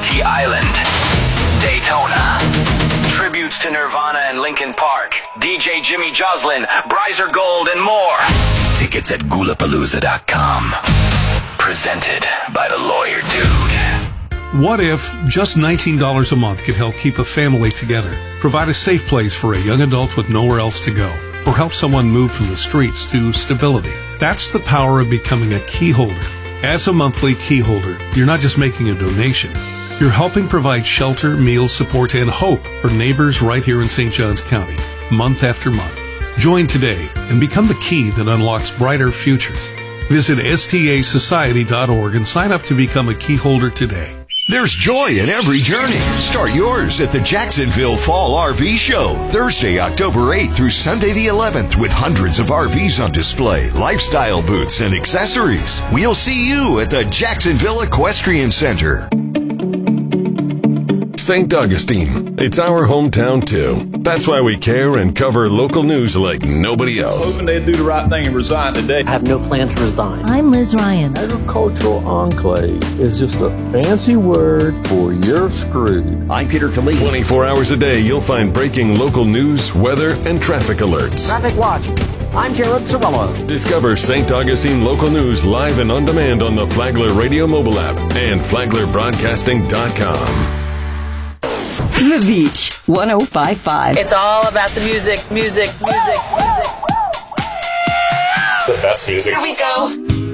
Liberty Island, Daytona. Tributes to Nirvana and Linkin Park, DJ Jimmy Joslin, Bryzer Gold, and more. Tickets at Gulapalooza.com. Presented by the Lawyer Dude. What if just $19 a month could help keep a family together, provide a safe place for a young adult with nowhere else to go, or help someone move from the streets to stability? That's the power of becoming a key holder. As a monthly key holder, you're not just making a donation. You're helping provide shelter, meals, support, and hope for neighbors right here in St. Johns County, month after month. Join today and become the key that unlocks brighter futures. Visit STAsociety.org and sign up to become a key holder today. There's joy in every journey. Start yours at the Jacksonville Fall RV Show, Thursday, October 8th through Sunday the 11th, with hundreds of RVs on display, lifestyle booths, and accessories. We'll see you at the Jacksonville Equestrian Center. St. Augustine. It's our hometown, too. That's why we care and cover local news like nobody else. Hoping they'd do the right thing and resign today. I have no plan to resign. I'm Liz Ryan. Agricultural enclave is just a fancy word for you're screwed. I'm Peter Khalid. 24 hours a day, you'll find breaking local news, weather, and traffic alerts. Traffic Watch. I'm Jared Sorello. Discover St. Augustine local news live and on demand on the Flagler Radio mobile app and FlaglerBroadcasting.com. The Beach 105.5. It's all about the music, music, music, music. The best music. Here we go.